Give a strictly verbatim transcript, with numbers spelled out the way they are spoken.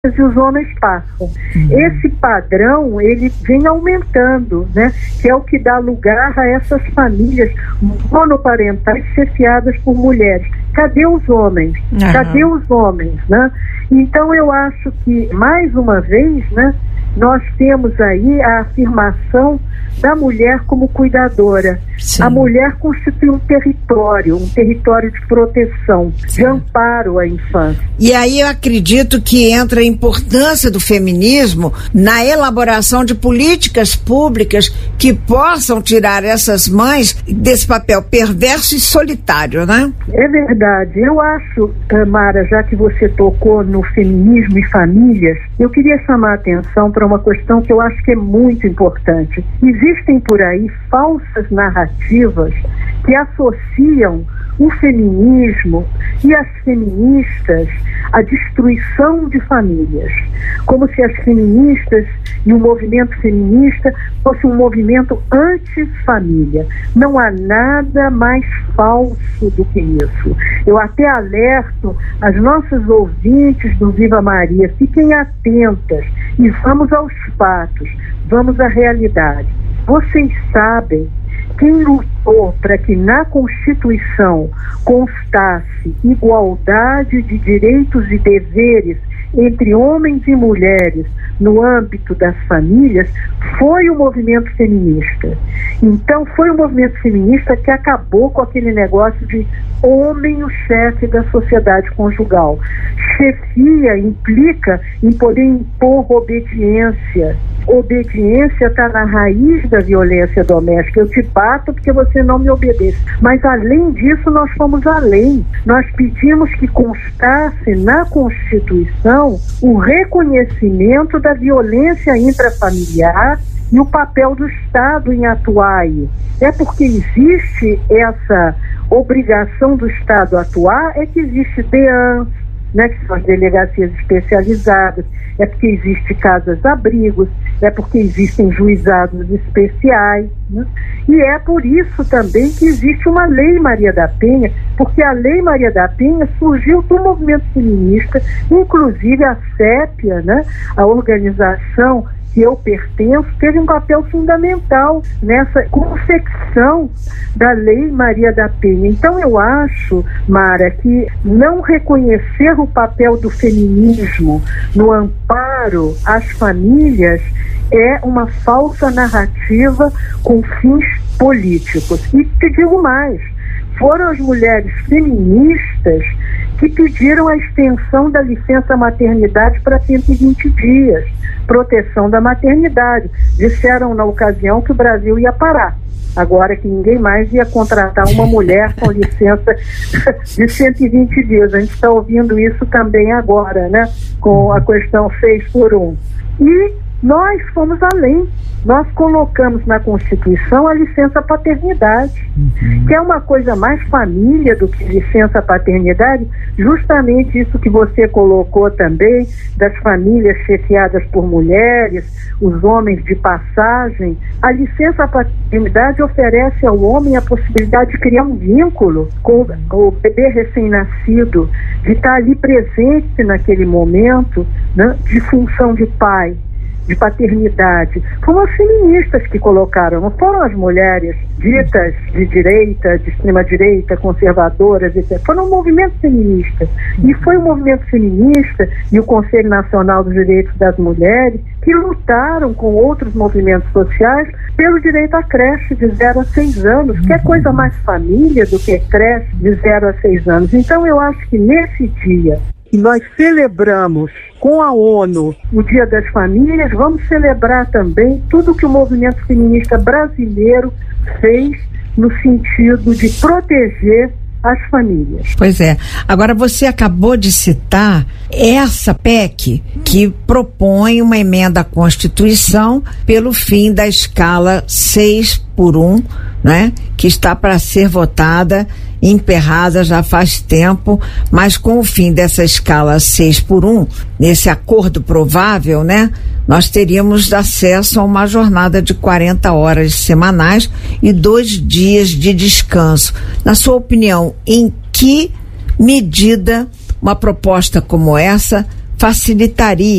e os homens passam. Uhum. Esse padrão, ele vem aumentando, né? Que é o que dá lugar a essas famílias monoparentais chefiadas por mulheres. Cadê os homens? Uhum. Cadê os homens, né? Então eu acho que, mais uma vez, né, nós temos aí a afirmação da mulher como cuidadora. Sim. A mulher constitui um território, um território de proteção, Sim. de amparo à infância. E aí eu acredito que entra a importância do feminismo na elaboração de políticas públicas que possam tirar essas mães desse papel perverso e solitário, né? É verdade. Eu acho, Mara, já que você tocou no feminismo e famílias, eu queria chamar a atenção para uma questão que eu acho que é muito importante. Existem por aí falsas narrativas que associam o feminismo e as feministas à destruição de famílias, como se as feministas e o movimento feminista fosse um movimento anti-família. Não há nada mais falso do que isso. Eu até alerto as nossas ouvintes do Viva Maria, fiquem atentas e vamos aos fatos, vamos à realidade. Vocês sabem quem lutou para que na Constituição constasse igualdade de direitos e deveres entre homens e mulheres no âmbito das famílias? Foi o movimento feminista. Então foi o movimento feminista que acabou com aquele negócio de homem o chefe da sociedade conjugal. Chefia implica em poder impor obediência. Obediência está na raiz da violência doméstica. Eu te bato porque você não me obedece. Mas além disso, nós fomos além. Nós pedimos que constasse na Constituição o reconhecimento da violência intrafamiliar e o papel do Estado em atuar aí. É porque existe essa obrigação do Estado atuar, é que existe D E A N, né, que são as delegacias especializadas, é porque existe casas-abrigos, é porque existem juizados especiais, né? E é por isso também que existe uma Lei Maria da Penha, porque a Lei Maria da Penha surgiu do movimento feminista, inclusive a SEPIA, né, a organização que eu pertenço, teve um papel fundamental nessa confecção da Lei Maria da Penha. Então eu acho, Mara, que não reconhecer o papel do feminismo no amparo às famílias é uma falsa narrativa com fins políticos. E te digo mais, foram as mulheres feministas que pediram a extensão da licença maternidade para cento e vinte dias, proteção da maternidade. Disseram na ocasião que o Brasil ia parar, agora que ninguém mais ia contratar uma mulher com licença de cento e vinte dias. A gente está ouvindo isso também agora, né, com a questão seis por um. E nós fomos além. Nós colocamos na Constituição a licença paternidade, uhum. que é uma coisa mais família do que licença paternidade, justamente isso que você colocou também, das famílias chefiadas por mulheres, os homens de passagem. A licença paternidade oferece ao homem a possibilidade de criar um vínculo com o bebê recém-nascido, de estar ali presente naquele momento, né, de função de pai, de paternidade. Foram as feministas que colocaram, não foram as mulheres ditas de direita, de extrema-direita, conservadoras, etcétera. Foram o movimento feminista. E foi o movimento feminista e o Conselho Nacional dos Direitos das Mulheres que lutaram com outros movimentos sociais pelo direito à creche de zero a seis anos. Que é coisa mais família do que creche de zero a seis anos. Então eu acho que nesse dia que nós celebramos com a ONU o Dia das Famílias, vamos celebrar também tudo que o movimento feminista brasileiro fez no sentido de proteger as famílias. Pois é. Agora você acabou de citar essa P E C que propõe uma emenda à Constituição pelo fim da escala seis por um, né, que está para ser votada, emperrada já faz tempo, mas com o fim dessa escala seis por um, nesse acordo provável, né, nós teríamos acesso a uma jornada de quarenta horas semanais e dois dias de descanso. Na sua opinião, em que medida uma proposta como essa facilitaria